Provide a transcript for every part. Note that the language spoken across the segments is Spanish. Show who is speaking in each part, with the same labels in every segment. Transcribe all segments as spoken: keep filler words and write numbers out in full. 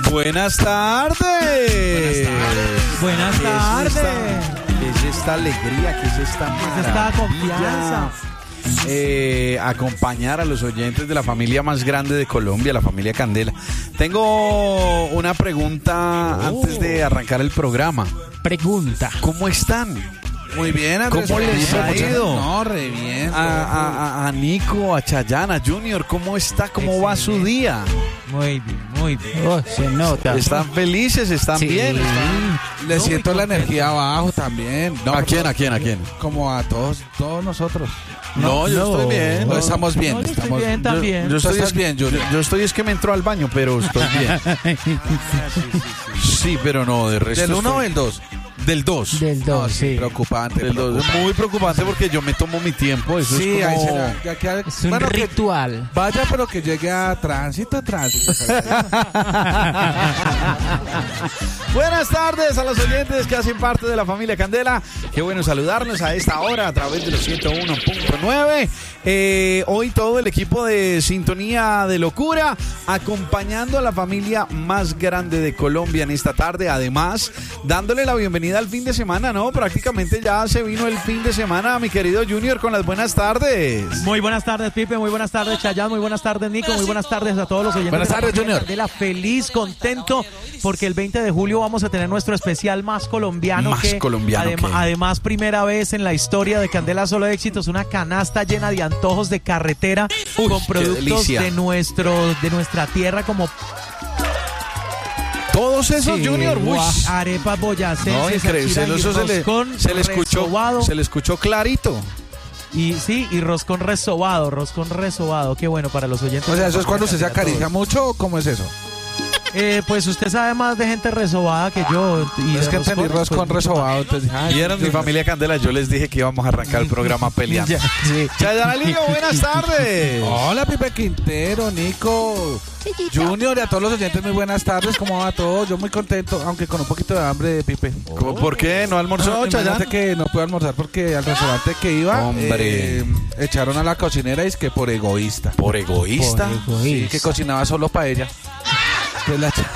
Speaker 1: Buenas tardes.
Speaker 2: Buenas tardes.
Speaker 1: ¿Qué es esta alegría? ¿Qué es esta maravilla?
Speaker 2: ¿Qué es esta confianza?
Speaker 1: Eh, acompañar a los oyentes de la familia más grande de Colombia, la familia Candela. Tengo una pregunta oh. antes de arrancar el programa.
Speaker 2: Pregunta.
Speaker 1: ¿Cómo están?
Speaker 3: Muy bien, Andrés.
Speaker 1: ¿Cómo les ha ido?
Speaker 3: No, re bien.
Speaker 1: A, a, a Nico, a Chayanne, a Junior, ¿cómo está? ¿Cómo Excelente. va su día?
Speaker 2: Muy bien, muy bien. Oh, se nota.
Speaker 1: ¿Están felices? ¿Están sí. bien? ¿Están...
Speaker 3: Le no, siento la energía abajo también.
Speaker 1: No, ¿A quién? ¿A quién? ¿A quién?
Speaker 3: Como a todos, todos nosotros.
Speaker 1: No, no yo no, estoy bien.
Speaker 3: No, estamos bien.
Speaker 2: No, yo
Speaker 3: estamos
Speaker 2: estoy bien también.
Speaker 1: Yo, yo estoy es, bien, yo, yo estoy es que me entró al baño, pero estoy bien. sí, sí, sí, sí. sí, pero no, de resto.
Speaker 3: ¿Del uno
Speaker 1: estoy...
Speaker 3: o el dos?
Speaker 1: Del dos.
Speaker 2: Del dos, no, sí.
Speaker 3: Preocupante.
Speaker 1: Del dos. Es muy preocupante porque yo me tomo mi tiempo. Eso
Speaker 3: sí,
Speaker 1: es como...
Speaker 3: ahí será, ya queda...
Speaker 2: Es un bueno, ritual.
Speaker 3: Vaya, pero que llegue a tránsito, tránsito.
Speaker 1: Buenas tardes a los oyentes que hacen parte de la familia Candela. Qué bueno saludarnos a esta hora a través de los ciento uno punto nueve. Eh, hoy todo el equipo de Sintonía de Locura acompañando a la familia más grande de Colombia en esta tarde. Además, dándole la bienvenida al fin de semana, ¿no? Prácticamente ya se vino el fin de semana, mi querido Junior, con las buenas tardes.
Speaker 2: Muy buenas tardes, Pipe. Muy buenas tardes, Chayanne. Muy buenas tardes, Nico. Muy buenas tardes a todos los oyentes.
Speaker 3: Buenas tardes, Junior.
Speaker 2: Candela, feliz, contento, porque el veinte de julio vamos a tener nuestro especial más colombiano.
Speaker 1: Más
Speaker 2: que,
Speaker 1: colombiano.
Speaker 2: Adem- además, primera vez en la historia de Candela Solo Éxitos, una canasta llena de antojos de carretera. Uy, con productos de nuestro de nuestra tierra como...
Speaker 1: Todos esos, sí, Junior, uy.
Speaker 2: Arepas boyacenses,
Speaker 1: no, increíble, eso se le, se le escuchó, resobado. se le escuchó clarito.
Speaker 2: Y sí, y roscón resobado, roscón resobado, qué bueno para los oyentes.
Speaker 3: O sea, ¿eso es cuando usted se acaricia mucho o cómo es eso?
Speaker 2: Eh, pues usted sabe más de gente resobada que yo. Y
Speaker 3: es que entendí roscón pues, resobado. Entonces,
Speaker 1: ay, y eran mi familia Candela. Yo les dije que íbamos a arrancar el programa peleando. Ya, sí. Chayanne, buenas tardes.
Speaker 3: Hola, Pipe Quintero, Nico, Junior y a todos los oyentes, muy buenas tardes. ¿Cómo va todo? Yo muy contento, aunque con un poquito de hambre, Pipe.
Speaker 1: Oh. ¿Por qué? ¿No almorzó,
Speaker 3: no,
Speaker 1: Chayanne?
Speaker 3: que no pude almorzar porque al restaurante que iba,
Speaker 1: hombre,
Speaker 3: eh, echaron a la cocinera y es que por egoísta.
Speaker 1: ¿Por egoísta?
Speaker 3: Por egoísta. Sí, que cocinaba solo para ella. La ch...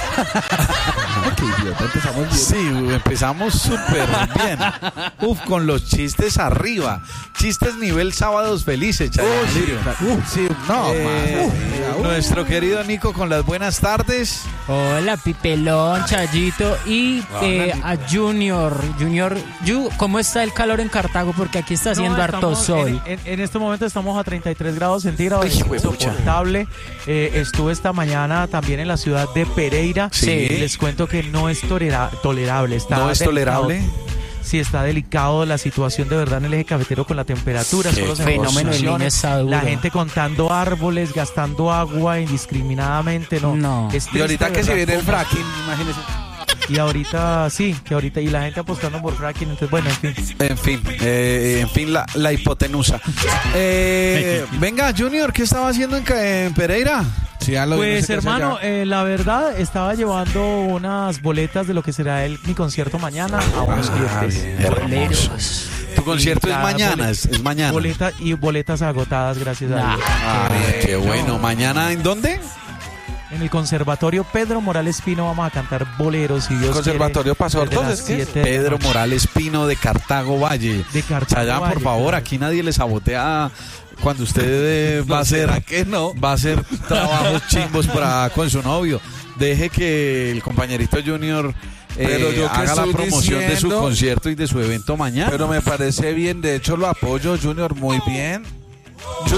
Speaker 3: Qué idiota, empezamos bien.
Speaker 1: Sí, empezamos súper bien. Uf, con los chistes arriba. Chistes nivel sábados felices, Chayanne.
Speaker 3: Sí, uh, sí, no,
Speaker 1: eh, uh, uh, nuestro querido Nico con las buenas tardes.
Speaker 4: Hola, Pipelón, Chayito y Hola, eh, a Junior. Junior, you, ¿cómo está el calor en Cartago? Porque aquí está haciendo no, harto sol.
Speaker 2: En, en, en este momento estamos a treinta y tres grados centígrados. Es insoportable. Eh, estuve esta mañana también en la ciudad de Pereira.
Speaker 1: Sí.
Speaker 2: Les cuento que no es tolera- tolerable. Está
Speaker 1: ¿No es
Speaker 2: delicado.
Speaker 1: tolerable?
Speaker 2: Sí, está delicado la situación de verdad en el eje cafetero con la temperatura.
Speaker 4: Solo fenómeno de
Speaker 2: la gente contando árboles, gastando agua indiscriminadamente. No.
Speaker 4: no.
Speaker 3: Es y ahorita que se viene el fracking, imagínese.
Speaker 2: Y ahorita, sí, que ahorita, y la gente apostando por fracking, entonces, bueno, en fin.
Speaker 1: En fin, eh, en fin, la, la hipotenusa. Eh, venga, Junior, ¿qué estaba haciendo en, en Pereira?
Speaker 2: Sí, pues hermano, eh, la verdad estaba llevando unas boletas de lo que será el, mi concierto mañana a unos clientes.
Speaker 1: Tu concierto es mañana,
Speaker 2: boleta,
Speaker 1: es mañana.
Speaker 2: Boleta y boletas agotadas, gracias nah. a Dios.
Speaker 1: Ah, bien, qué bueno. ¿Mañana en dónde?
Speaker 2: En el Conservatorio Pedro Morales Pino vamos a cantar boleros y Dios
Speaker 3: Conservatorio Pasortos,
Speaker 1: ¿es que? Pedro Morales Pino de Cartago Valle.
Speaker 2: De Cartago
Speaker 1: Chayanne,
Speaker 2: Valle,
Speaker 1: por favor,
Speaker 2: claro.
Speaker 1: Aquí nadie le sabotea cuando usted eh, va a hacer
Speaker 3: que no
Speaker 1: va a hacer trabajos chimbos para con su novio. Deje que el compañerito Junior eh,
Speaker 3: pero yo
Speaker 1: haga la promoción
Speaker 3: diciendo,
Speaker 1: de su concierto y de su evento mañana.
Speaker 3: Pero me parece bien, de hecho lo apoyo, Junior, muy bien.